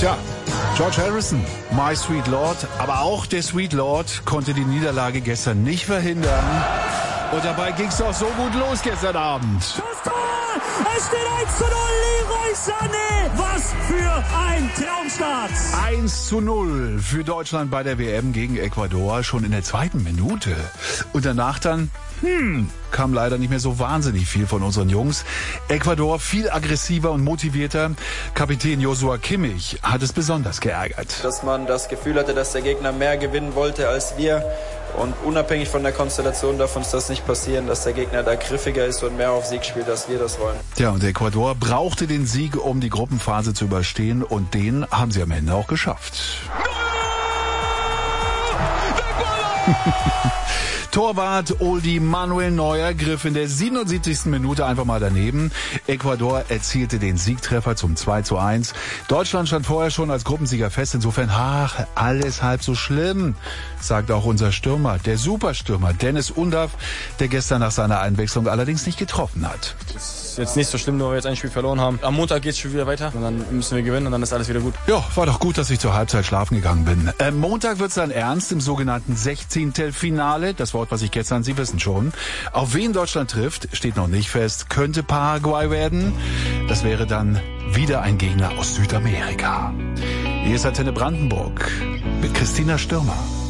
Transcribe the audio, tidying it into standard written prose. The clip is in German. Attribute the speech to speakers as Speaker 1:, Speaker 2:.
Speaker 1: Tja, George Harrison, My Sweet Lord, aber auch der Sweet Lord konnte die Niederlage gestern nicht verhindern. Und dabei ging's doch so gut los gestern Abend.
Speaker 2: Das Tor! Es steht 1:0, Leroy Sané! Was für ein Traumstart!
Speaker 1: 1:0 für Deutschland bei der WM gegen Ecuador, schon in der 2. Minute. Und danach dann, kam leider nicht mehr so wahnsinnig viel von unseren Jungs. Ecuador viel aggressiver und motivierter. Kapitän Joshua Kimmich hat es besonders geärgert.
Speaker 3: Dass man das Gefühl hatte, dass der Gegner mehr gewinnen wollte als wir. Und unabhängig von der Konstellation darf uns das nicht passieren, dass der Gegner da griffiger ist und mehr auf Sieg spielt, als wir das wollen.
Speaker 1: Tja, und Ecuador brauchte den Sieg, um die Gruppenphase zu überstehen. Und den haben sie am Ende auch geschafft. Torwart Oldie Manuel Neuer griff in der 77. Minute einfach mal daneben. Ecuador erzielte den Siegtreffer zum 2:1. Deutschland stand vorher schon als Gruppensieger fest. Insofern, alles halb so schlimm, sagt auch unser Stürmer, der Superstürmer Dennis Undav, der gestern nach seiner Einwechslung allerdings nicht getroffen hat.
Speaker 4: Ist jetzt nicht so schlimm, nur weil wir jetzt ein Spiel verloren haben. Am Montag geht's schon wieder weiter und dann müssen wir gewinnen und dann ist alles wieder gut.
Speaker 1: Ja, war doch gut, dass ich zur Halbzeit schlafen gegangen bin. Montag wird's dann ernst im sogenannten 16. Finale. Das Wort, was ich gestern, Sie wissen schon. Auf wen Deutschland trifft, steht noch nicht fest. Könnte Paraguay werden. Das wäre dann wieder ein Gegner aus Südamerika. Hier ist Antenne Brandenburg mit Christina Stürmer.